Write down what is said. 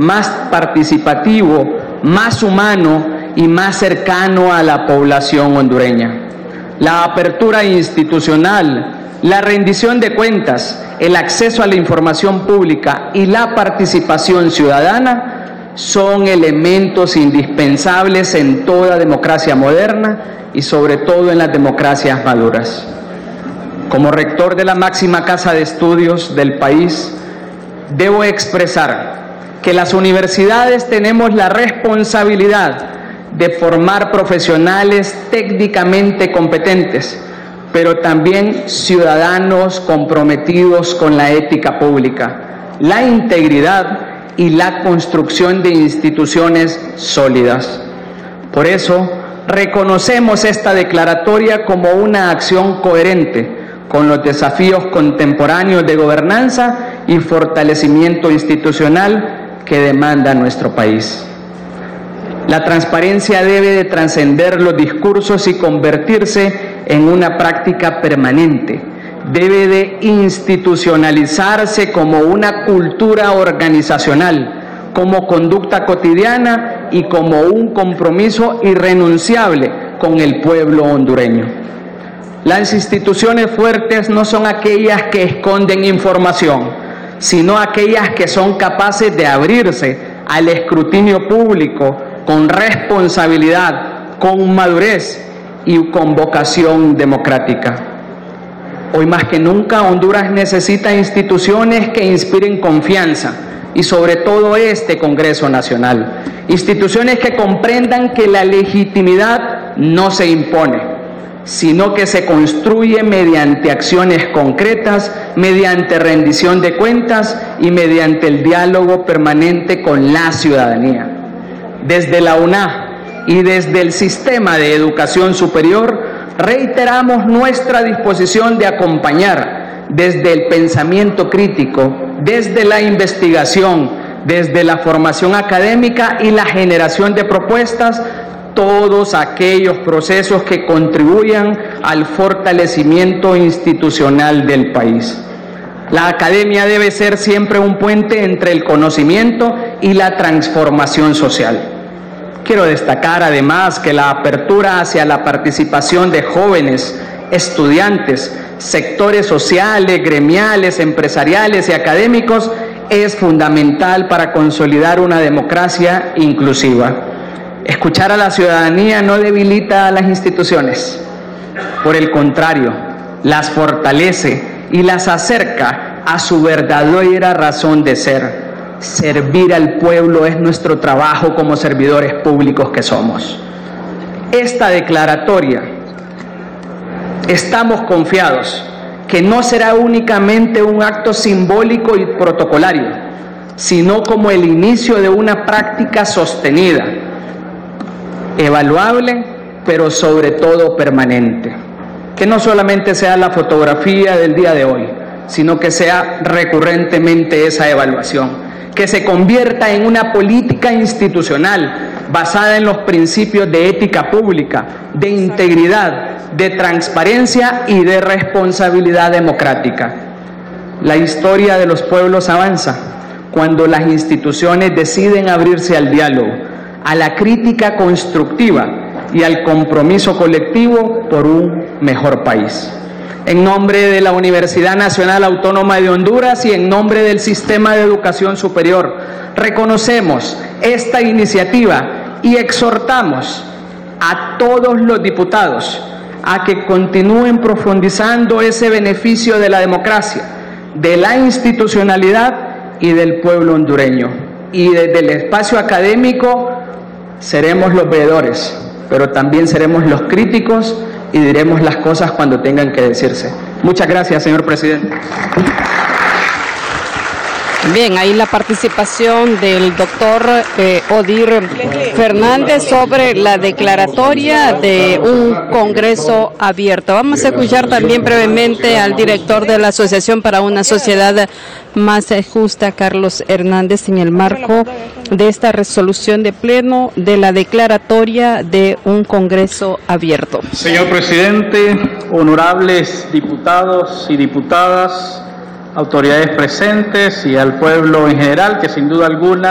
más participativo, más humano y más cercano a la población hondureña. La apertura institucional, la rendición de cuentas, el acceso a la información pública y la participación ciudadana son elementos indispensables en toda democracia moderna y sobre todo en las democracias maduras. Como rector de la máxima casa de estudios del país, debo expresar que las universidades tenemos la responsabilidad de formar profesionales técnicamente competentes, pero también ciudadanos comprometidos con la ética pública, la integridad y la construcción de instituciones sólidas. Por eso, reconocemos esta declaratoria como una acción coherente con los desafíos contemporáneos de gobernanza y fortalecimiento institucional que demanda nuestro país. La transparencia debe de trascender los discursos y convertirse en una práctica permanente. Debe de institucionalizarse como una cultura organizacional, como conducta cotidiana y como un compromiso irrenunciable con el pueblo hondureño. Las instituciones fuertes no son aquellas que esconden información, sino aquellas que son capaces de abrirse al escrutinio público con responsabilidad, con madurez y con vocación democrática. Hoy más que nunca, Honduras necesita instituciones que inspiren confianza y sobre todo este Congreso Nacional. Instituciones que comprendan que la legitimidad no se impone, sino que se construye mediante acciones concretas, mediante rendición de cuentas y mediante el diálogo permanente con la ciudadanía. Desde la UNA y desde el sistema de educación superior, reiteramos nuestra disposición de acompañar desde el pensamiento crítico, desde la investigación, desde la formación académica y la generación de propuestas, todos aquellos procesos que contribuyan al fortalecimiento institucional del país. La academia debe ser siempre un puente entre el conocimiento y la transformación social. Quiero destacar además que la apertura hacia la participación de jóvenes, estudiantes, sectores sociales, gremiales, empresariales y académicos es fundamental para consolidar una democracia inclusiva. Escuchar a la ciudadanía no debilita a las instituciones, por el contrario, las fortalece y las acerca a su verdadera razón de ser. Servir al pueblo es nuestro trabajo como servidores públicos que somos. Esta declaratoria, estamos confiados que no será únicamente un acto simbólico y protocolario, sino como el inicio de una práctica sostenida, evaluable, pero sobre todo permanente. Que no solamente sea la fotografía del día de hoy, sino que sea recurrentemente esa evaluación, que se convierta en una política institucional basada en los principios de ética pública, de integridad, de transparencia y de responsabilidad democrática. La historia de los pueblos avanza cuando las instituciones deciden abrirse al diálogo, a la crítica constructiva y al compromiso colectivo por un mejor país. En nombre de la Universidad Nacional Autónoma de Honduras y en nombre del Sistema de Educación Superior, reconocemos esta iniciativa y exhortamos a todos los diputados a que continúen profundizando ese beneficio de la democracia, de la institucionalidad y del pueblo hondureño. Y desde el espacio académico seremos los veedores, pero también seremos los críticos y diremos las cosas cuando tengan que decirse. Muchas gracias, señor presidente. Bien, ahí la participación del doctor Odir Fernández sobre la declaratoria de un Congreso abierto. Vamos a escuchar también brevemente al director de la Asociación para una Sociedad Más Justa, Carlos Hernández, en el marco de esta resolución de pleno de la declaratoria de un Congreso abierto. Señor presidente, honorables diputados y diputadas, autoridades presentes y al pueblo en general, que sin duda alguna